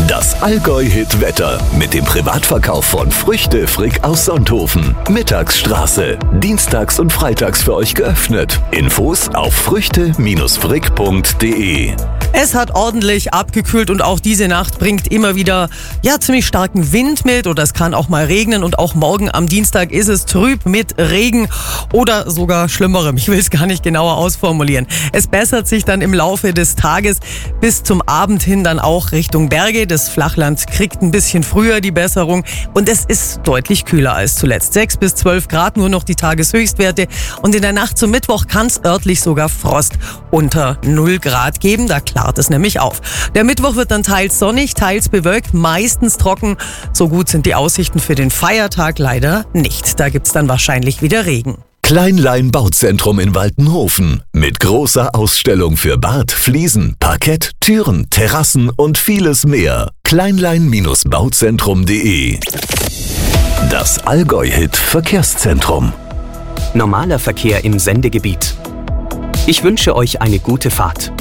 Das Allgäu-Hit-Wetter mit dem Privatverkauf von Früchte Frick aus Sonthofen. Mittagsstraße. Dienstags und freitags für euch geöffnet. Infos auf früchte-frick.de. Es hat ordentlich abgekühlt und auch diese Nacht bringt immer wieder ziemlich starken Wind mit oder es kann auch mal regnen und auch morgen am Dienstag ist es trüb mit Regen oder sogar Schlimmerem. Ich will es gar nicht genauer ausformulieren. Es bessert sich dann im Laufe des Tages bis zum Abend hin dann auch Richtung Berge. Das Flachland kriegt ein bisschen früher die Besserung und es ist deutlich kühler als zuletzt. 6 bis 12 Grad nur noch die Tageshöchstwerte und in der Nacht zum Mittwoch kann es örtlich sogar Frost unter 0 Grad geben. Da klart es nämlich auf. Der Mittwoch wird dann teils sonnig, teils bewölkt, meistens trocken. So gut sind die Aussichten für den Feiertag leider nicht. Da gibt's dann wahrscheinlich wieder Regen. Kleinlein Bauzentrum in Waltenhofen mit großer Ausstellung für Bad, Fliesen, Parkett, Türen, Terrassen und vieles mehr. Kleinlein-Bauzentrum.de. Das Allgäu-Hit Verkehrszentrum. Normaler Verkehr im Sendegebiet. Ich wünsche euch eine gute Fahrt.